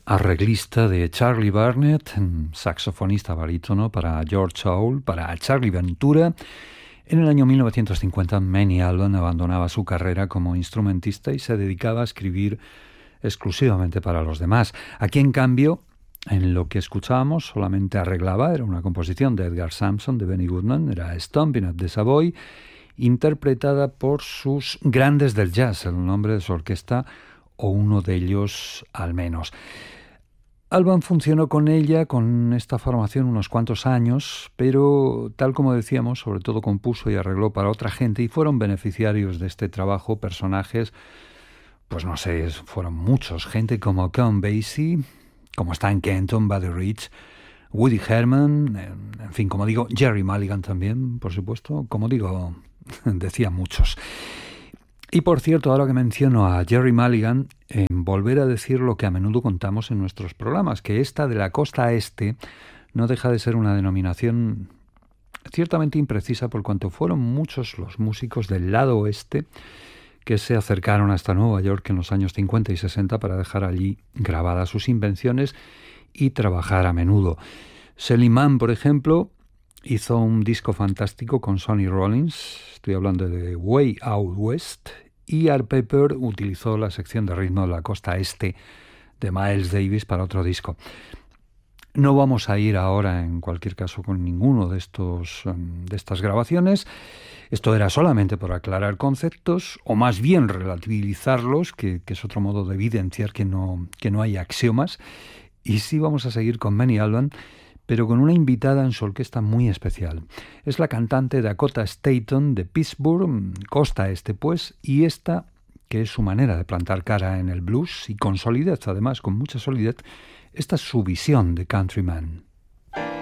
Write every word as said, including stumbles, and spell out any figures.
arreglista de Charlie Barnet, saxofonista barítono para George Howell, para Charlie Ventura. En el año mil novecientos cincuenta, Manny Alban abandonaba su carrera como instrumentista y se dedicaba a escribir exclusivamente para los demás. Aquí, en cambio, en lo que escuchábamos, solamente arreglaba. Era una composición de Edgar Sampson, de Benny Goodman, era Stompin' at the Savoy, interpretada por sus grandes del jazz, el nombre de su orquesta, o uno de ellos al menos. Alban funcionó con ella, con esta formación, unos cuantos años, pero tal como decíamos, sobre todo compuso y arregló para otra gente, y fueron beneficiarios de este trabajo personajes, pues no sé, fueron muchos, gente como Count Basie, como Stan Kenton, Buddy Rich, Woody Herman, en fin, como digo, Jerry Mulligan también, por supuesto, como digo, decía muchos. Y por cierto, ahora que menciono a Jerry Mulligan, eh, volver a decir lo que a menudo contamos en nuestros programas, que esta de la costa este no deja de ser una denominación ciertamente imprecisa, por cuanto fueron muchos los músicos del lado oeste que se acercaron hasta Nueva York en los años cincuenta y sesenta para dejar allí grabadas sus invenciones y trabajar a menudo. Shelly Manne, por ejemplo, hizo un disco fantástico con Sonny Rollins, estoy hablando de Way Out West, y Art Pepper utilizó la sección de ritmo de la costa este de Miles Davis para otro disco. No vamos a ir ahora, en cualquier caso, con ninguno de estos de estas grabaciones. Esto era solamente por aclarar conceptos, o más bien relativizarlos, que, que es otro modo de evidenciar que no, que no hay axiomas. Y sí vamos a seguir con Manny Alban, pero con una invitada en su orquesta muy especial. Es la cantante Dakota Staton de Pittsburgh, costa este pues, y esta, que es su manera de plantar cara en el blues, y con solidez, además, con mucha solidez, esta es su visión de countryman.